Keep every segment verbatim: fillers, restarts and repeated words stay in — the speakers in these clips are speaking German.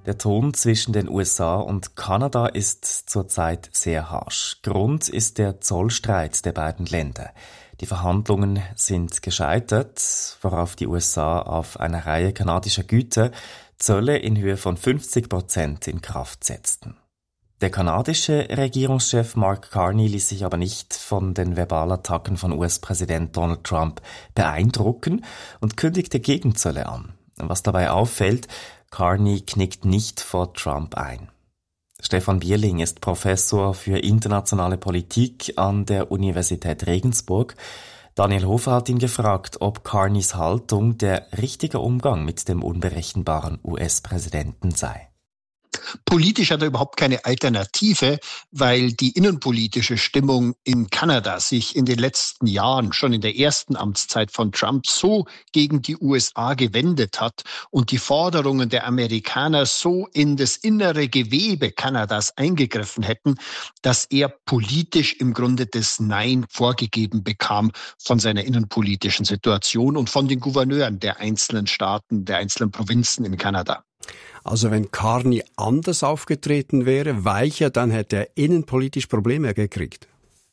Der Ton zwischen den U S A und Kanada ist zurzeit sehr harsch. Grund ist der Zollstreit der beiden Länder. Die Verhandlungen sind gescheitert, worauf die U S A auf eine Reihe kanadischer Güter Zölle in Höhe von fünfzig Prozent in Kraft setzten. Der kanadische Regierungschef Mark Carney ließ sich aber nicht von den Verbalattacken von U S-Präsident Donald Trump beeindrucken und kündigte Gegenzölle an. Was dabei auffällt, Carney knickt nicht vor Trump ein. Stefan Bierling ist Professor für internationale Politik an der Universität Regensburg. Daniel Hofer hat ihn gefragt, ob Carneys Haltung der richtige Umgang mit dem unberechenbaren U S-Präsidenten sei. Politisch hat er überhaupt keine Alternative, weil die innenpolitische Stimmung in Kanada sich in den letzten Jahren, schon in der ersten Amtszeit von Trump, so gegen die U S A gewendet hat und die Forderungen der Amerikaner so in das innere Gewebe Kanadas eingegriffen hätten, dass er politisch im Grunde das Nein vorgegeben bekam von seiner innenpolitischen Situation und von den Gouverneuren der einzelnen Staaten, der einzelnen Provinzen in Kanada. Also wenn Carney anders aufgetreten wäre, weicher, dann hätte er innenpolitisch Probleme gekriegt.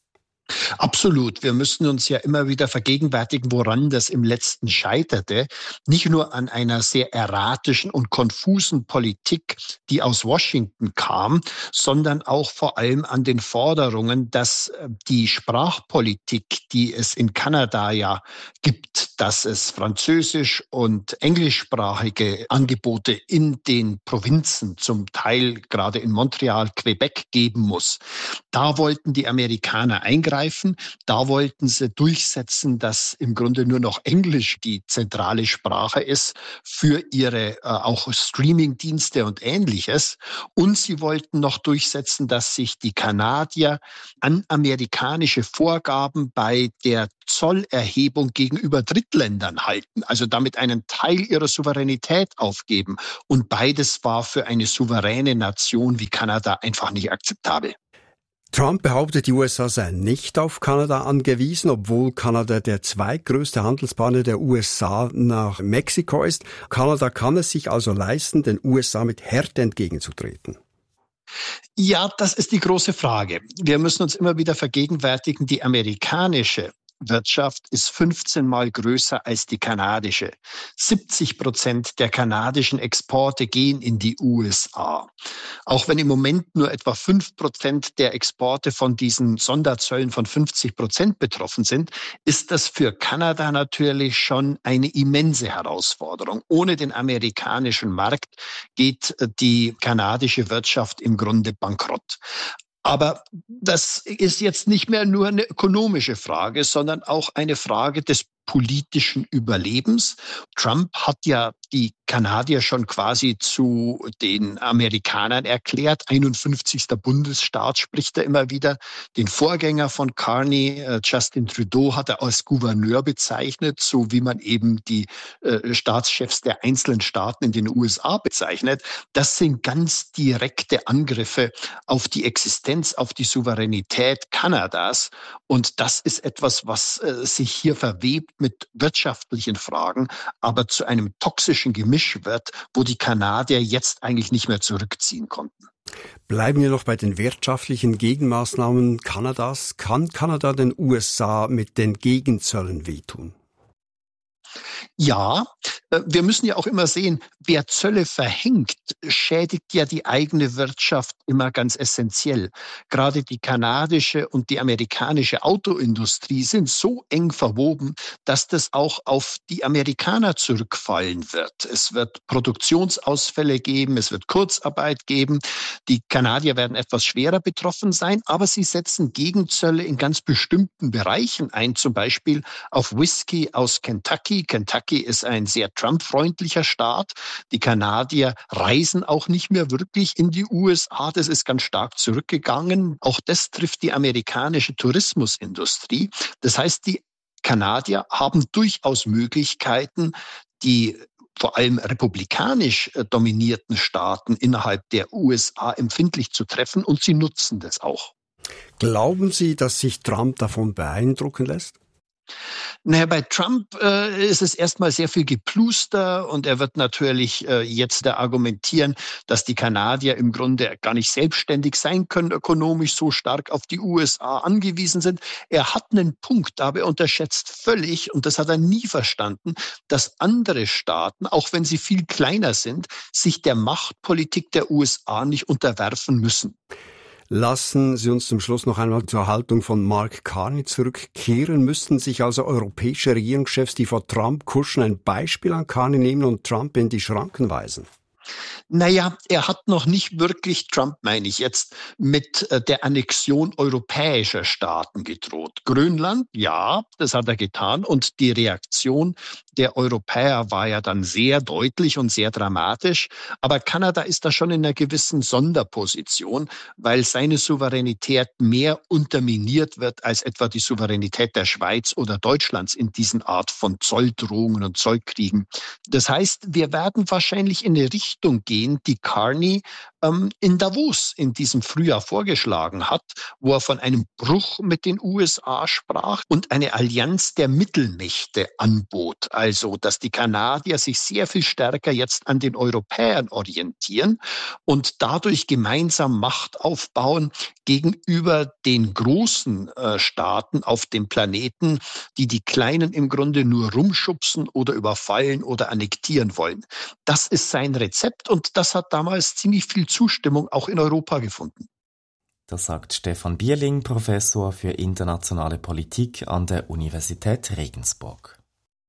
Absolut. Wir müssen uns ja immer wieder vergegenwärtigen, woran das im Letzten scheiterte. Nicht nur an einer sehr erratischen und konfusen Politik, die aus Washington kam, sondern auch vor allem an den Forderungen, dass die Sprachpolitik, die es in Kanada ja gibt, dass es französisch- und englischsprachige Angebote in den Provinzen, zum Teil gerade in Montreal, Quebec, geben muss. Da wollten die Amerikaner eingreifen. Da wollten sie durchsetzen, dass im Grunde nur noch Englisch die zentrale Sprache ist für ihre äh, auch Streaming-Dienste und Ähnliches. Und sie wollten noch durchsetzen, dass sich die Kanadier an amerikanische Vorgaben bei der Zollerhebung gegenüber Drittländern halten, also damit einen Teil ihrer Souveränität aufgeben. Und beides war für eine souveräne Nation wie Kanada einfach nicht akzeptabel. Trump behauptet, die U S A seien nicht auf Kanada angewiesen, obwohl Kanada der zweitgrößte Handelspartner der U S A nach Mexiko ist. Kanada kann es sich also leisten, den U S A mit Härte entgegenzutreten. Ja, das ist die große Frage. Wir müssen uns immer wieder vergegenwärtigen, die amerikanische Wirtschaft ist fünfzehn Mal größer als die kanadische. siebzig Prozent der kanadischen Exporte gehen in die U S A. Auch wenn im Moment nur etwa fünf Prozent der Exporte von diesen Sonderzöllen von fünfzig Prozent betroffen sind, ist das für Kanada natürlich schon eine immense Herausforderung. Ohne den amerikanischen Markt geht die kanadische Wirtschaft im Grunde bankrott. Aber das ist jetzt nicht mehr nur eine ökonomische Frage, sondern auch eine Frage des politischen Überlebens. Trump hat ja die Kanadier schon quasi zu den Amerikanern erklärt. einundfünfzigster Bundesstaat spricht er immer wieder. Den Vorgänger von Carney, Justin Trudeau, hat er als Gouverneur bezeichnet, so wie man eben die äh, Staatschefs der einzelnen Staaten in den U S A bezeichnet. Das sind ganz direkte Angriffe auf die Existenz, auf die Souveränität Kanadas. Und das ist etwas, was äh, sich hier verwebt mit wirtschaftlichen Fragen, aber zu einem toxischen Gemisch wird, wo die Kanadier jetzt eigentlich nicht mehr zurückziehen konnten. Bleiben wir noch bei den wirtschaftlichen Gegenmaßnahmen Kanadas. Kann Kanada den U S A mit den Gegenzöllen wehtun? Ja, wir müssen ja auch immer sehen, wer Zölle verhängt, schädigt ja die eigene Wirtschaft immer ganz essentiell. Gerade die kanadische und die amerikanische Autoindustrie sind so eng verwoben, dass das auch auf die Amerikaner zurückfallen wird. Es wird Produktionsausfälle geben, es wird Kurzarbeit geben. Die Kanadier werden etwas schwerer betroffen sein, aber sie setzen Gegenzölle in ganz bestimmten Bereichen ein, zum Beispiel auf Whisky aus Kentucky. Kentucky ist ein sehr Trump-freundlicher Staat. Die Kanadier reisen auch nicht mehr wirklich in die U S A. Das ist ganz stark zurückgegangen. Auch das trifft die amerikanische Tourismusindustrie. Das heißt, die Kanadier haben durchaus Möglichkeiten, die vor allem republikanisch dominierten Staaten innerhalb der U S A empfindlich zu treffen, und sie nutzen das auch. Glauben Sie, dass sich Trump davon beeindrucken lässt? Naja, bei Trump äh, ist es erstmal sehr viel Gepluster und er wird natürlich äh, jetzt da argumentieren, dass die Kanadier im Grunde gar nicht selbstständig sein können, ökonomisch so stark auf die U S A angewiesen sind. Er hat einen Punkt, aber er unterschätzt völlig, und das hat er nie verstanden, dass andere Staaten, auch wenn sie viel kleiner sind, sich der Machtpolitik der U S A nicht unterwerfen müssen. Lassen Sie uns zum Schluss noch einmal zur Haltung von Mark Carney zurückkehren. Müssten sich also europäische Regierungschefs, die vor Trump kuschen, ein Beispiel an Carney nehmen und Trump in die Schranken weisen? Naja, er hat noch nicht wirklich, Trump meine ich jetzt, mit der Annexion europäischer Staaten gedroht. Grönland, ja, das hat er getan. Und die Reaktion der Europäer war ja dann sehr deutlich und sehr dramatisch. Aber Kanada ist da schon in einer gewissen Sonderposition, weil seine Souveränität mehr unterminiert wird als etwa die Souveränität der Schweiz oder Deutschlands in diesen Art von Zolldrohungen und Zollkriegen. Das heißt, wir werden wahrscheinlich in eine Richtung gehen, die Carney ähm, in Davos in diesem Frühjahr vorgeschlagen hat, wo er von einem Bruch mit den U S A sprach und eine Allianz der Mittelmächte anbot. Also, dass die Kanadier sich sehr viel stärker jetzt an den Europäern orientieren und dadurch gemeinsam Macht aufbauen gegenüber den großen äh, Staaten auf dem Planeten, die die Kleinen im Grunde nur rumschubsen oder überfallen oder annektieren wollen. Das ist sein Rezept und das hat damals ziemlich viel Zustimmung auch in Europa gefunden. Das sagt Stefan Bierling, Professor für internationale Politik an der Universität Regensburg.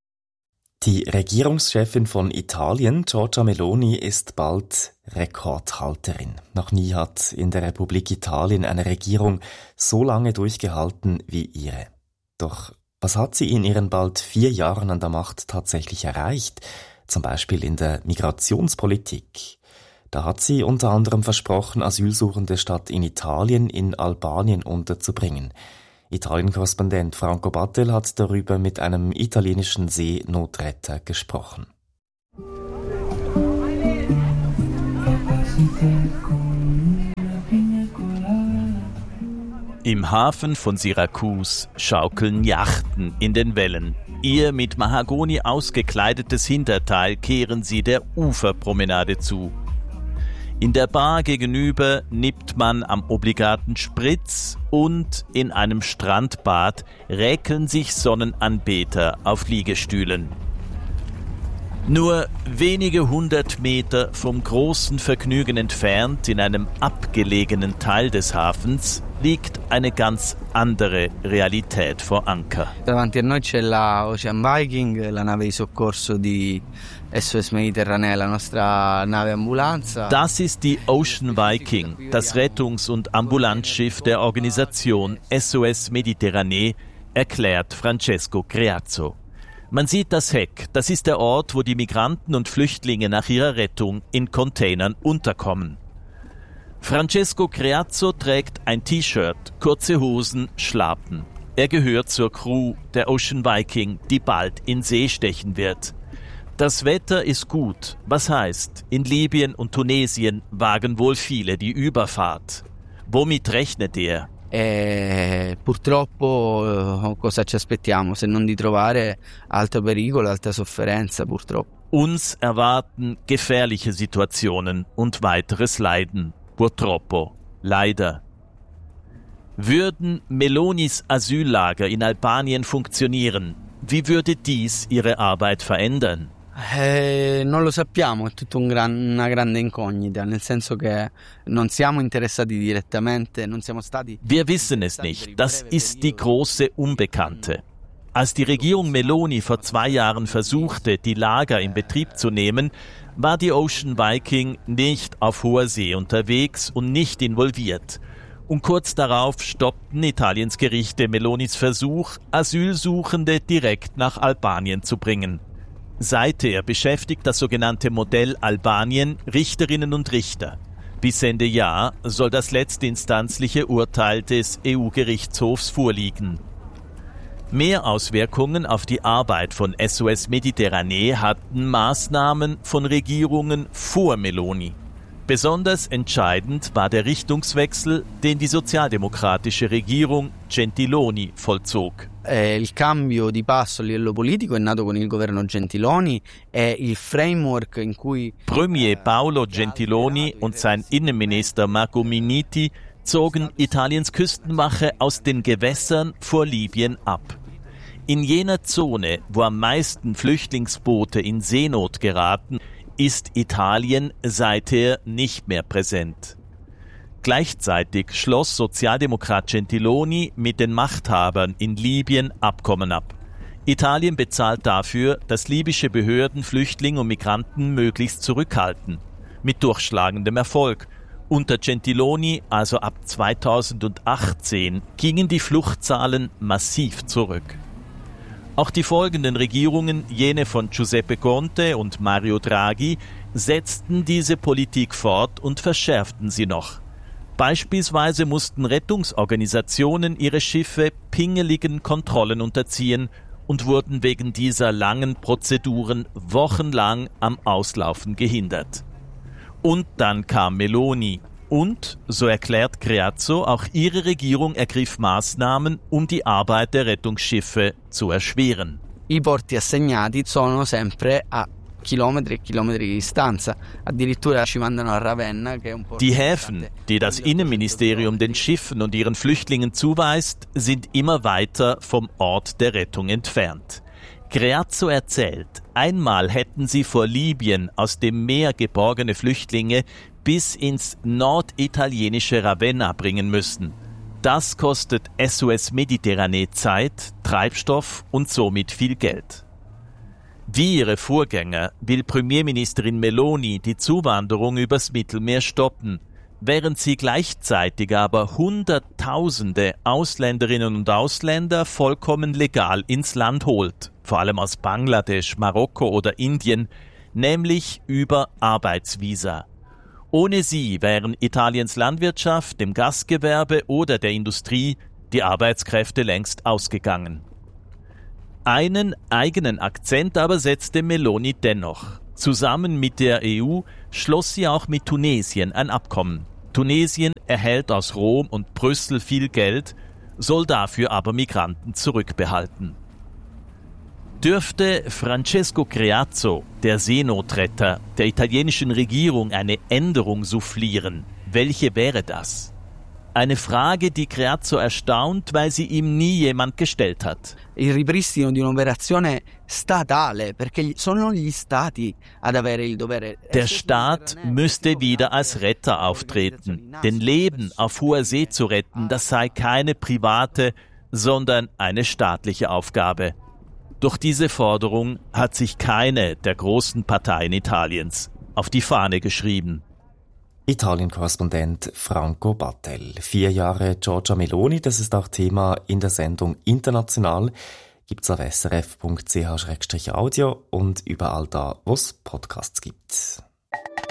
Die Regierungschefin von Italien, Giorgia Meloni, ist bald Rekordhalterin. Noch nie hat in der Republik Italien eine Regierung so lange durchgehalten wie ihre. Doch was hat sie in ihren bald vier Jahren an der Macht tatsächlich erreicht? Zum Beispiel in der Migrationspolitik. Da hat sie unter anderem versprochen, Asylsuchende statt in Italien in Albanien unterzubringen. Italien-Korrespondent Franco Battel hat darüber mit einem italienischen Seenotretter gesprochen. Im Hafen von Syrakus schaukeln Yachten in den Wellen. Ihr mit Mahagoni ausgekleidetes Hinterteil kehren sie der Uferpromenade zu. In der Bar gegenüber nippt man am obligaten Spritz und in einem Strandbad räkeln sich Sonnenanbeter auf Liegestühlen. Nur wenige hundert Meter vom großen Vergnügen entfernt, in einem abgelegenen Teil des Hafens, liegt eine ganz andere Realität vor Anker. Davanti a noi c'è la Ocean Viking, la nave di soccorso di S O S Mediterranee, la nostra nave ambulanza. Das ist die Ocean Viking, das Rettungs- und Ambulanzschiff der Organisation S O S Mediterranee, erklärt Francesco Creazzo. Man sieht das Heck, das ist der Ort, wo die Migranten und Flüchtlinge nach ihrer Rettung in Containern unterkommen. Francesco Creazzo trägt ein T-Shirt, kurze Hosen, Schlappen. Er gehört zur Crew der Ocean Viking, die bald in See stechen wird. Das Wetter ist gut, was heißt, in Libyen und Tunesien wagen wohl viele die Überfahrt. Womit rechnet er? E purtroppo cosa ci aspettiamo se non di trovare alto pericolo, alta sofferenza purtroppo. Uns erwarten gefährliche Situationen und weiteres Leiden. Purtroppo, leider. Würden Melonis Asyllager in Albanien funktionieren, wie würde dies ihre Arbeit verändern? Eh, non lo sappiamo, è tutto un gran, una grande incognita, nel senso che non siamo interessati direttamente, non siamo stati... Wir wissen es nicht, das ist die große Unbekannte. Als die Regierung Meloni vor zwei Jahren versuchte, die Lager in Betrieb zu nehmen, war die Ocean Viking nicht auf hoher See unterwegs und nicht involviert. Und kurz darauf stoppten Italiens Gerichte Melonis Versuch, Asylsuchende direkt nach Albanien zu bringen. Seither beschäftigt das sogenannte Modell Albanien Richterinnen und Richter. Bis Ende Jahr soll das letztinstanzliche Urteil des E U-Gerichtshofs vorliegen. Mehr Auswirkungen auf die Arbeit von S O S Mediterranee hatten Maßnahmen von Regierungen vor Meloni. Besonders entscheidend war der Richtungswechsel, den die sozialdemokratische Regierung Gentiloni vollzog. Eh, il cambio di passo a livello politico è nato con il governo Gentiloni e il framework in cui Premier Paolo Gentiloni und sein Innenminister Marco Minniti zogen Italiens Küstenwache aus den Gewässern vor Libyen ab. In jener Zone, wo am meisten Flüchtlingsboote in Seenot geraten, ist Italien seither nicht mehr präsent. Gleichzeitig schloss Sozialdemokrat Gentiloni mit den Machthabern in Libyen Abkommen ab. Italien bezahlt dafür, dass libysche Behörden Flüchtlinge und Migranten möglichst zurückhalten. Mit durchschlagendem Erfolg. Unter Gentiloni, also ab zweitausendachtzehn, gingen die Fluchtzahlen massiv zurück. Auch die folgenden Regierungen, jene von Giuseppe Conte und Mario Draghi, setzten diese Politik fort und verschärften sie noch. Beispielsweise mussten Rettungsorganisationen ihre Schiffe pingeligen Kontrollen unterziehen und wurden wegen dieser langen Prozeduren wochenlang am Auslaufen gehindert. Und dann kam Meloni. Und, so erklärt Creazzo, auch ihre Regierung ergriff Maßnahmen, um die Arbeit der Rettungsschiffe zu erschweren. I porti assegnati sono sempre a Kilometri e Kilometri di distanza. Addirittura ci mandano a Ravenna, che è un po'. Die Häfen, die das Innenministerium den Schiffen und ihren Flüchtlingen zuweist, sind immer weiter vom Ort der Rettung entfernt. Creazzo erzählt, einmal hätten sie vor Libyen aus dem Meer geborgene Flüchtlinge bis ins norditalienische Ravenna bringen müssen. Das kostet S O S Mediterranee Zeit, Treibstoff und somit viel Geld. Wie ihre Vorgänger will Premierministerin Meloni die Zuwanderung übers Mittelmeer stoppen, während sie gleichzeitig aber Hunderttausende Ausländerinnen und Ausländer vollkommen legal ins Land holt, vor allem aus Bangladesch, Marokko oder Indien, nämlich über Arbeitsvisa. Ohne sie wären Italiens Landwirtschaft, dem Gastgewerbe oder der Industrie die Arbeitskräfte längst ausgegangen. Einen eigenen Akzent aber setzte Meloni dennoch. Zusammen mit der E U schloss sie auch mit Tunesien ein Abkommen. Tunesien erhält aus Rom und Brüssel viel Geld, soll dafür aber Migranten zurückbehalten. Dürfte Francesco Creazzo, der Seenotretter, der italienischen Regierung eine Änderung soufflieren, welche wäre das? Eine Frage, die Creazzo erstaunt, weil sie ihm nie jemand gestellt hat. Il ripristino di un'operazione statale, perché sono gli stati ad avere il dovere. Der Staat müsste wieder als Retter auftreten. Denn Leben auf hoher See zu retten, das sei keine private, sondern eine staatliche Aufgabe. Doch diese Forderung hat sich keine der großen Parteien Italiens auf die Fahne geschrieben. Italien-Korrespondent Franco Battel. Vier Jahre Giorgia Meloni, das ist auch Thema in der Sendung International. Gibt's auf s r f punkt c h slash audio und überall da, wo es Podcasts gibt.